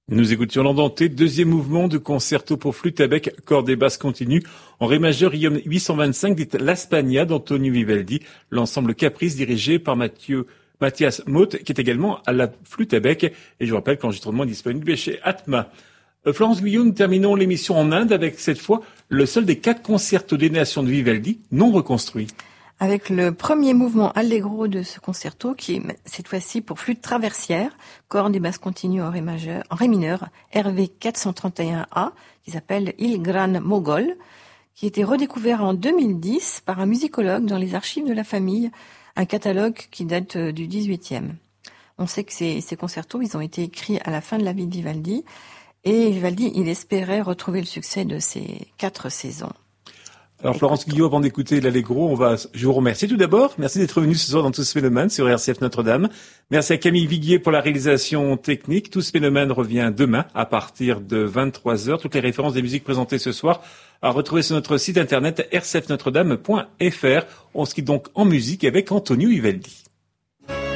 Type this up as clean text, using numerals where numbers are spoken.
Nous écoutions l'Andante, deuxième mouvement du concerto pour flûte à bec, cordes et basses continues, en ré majeur IOM 825, dite La Spagna d'Antonio Vivaldi, l'ensemble Caprice dirigé par Mathias Moth, qui est également à la flûte à bec. Et je vous rappelle que l'enregistrement est disponible chez Atma. Florence Guillaume, nous terminons l'émission en Inde avec cette fois le seul des 4 concertos des nations de Vivaldi non reconstruits. Avec le premier mouvement allegro de ce concerto, qui est cette fois-ci pour flûte traversière, cordes et basses continues en ré mineur, RV 431A, qui s'appelle Il Gran Mogol, qui a été redécouvert en 2010 par un musicologue dans les archives de la famille, un catalogue qui date du 18e. On sait que ces concertos, ils ont été écrits à la fin de la vie de Vivaldi, et Vivaldi, il espérait retrouver le succès de ces 4 saisons. Alors Florence Guillaume, avant d'écouter l'Allegro, je vous remercie tout d'abord. Merci d'être venu ce soir dans Tous Phénomènes sur RCF Notre-Dame. Merci à Camille Viguier pour la réalisation technique. Tous Phénomènes revient demain à partir de 23h. Toutes les références des musiques présentées ce soir à retrouver sur notre site internet rcfnotredame.fr. On se quitte donc en musique avec Antonio Vivaldi.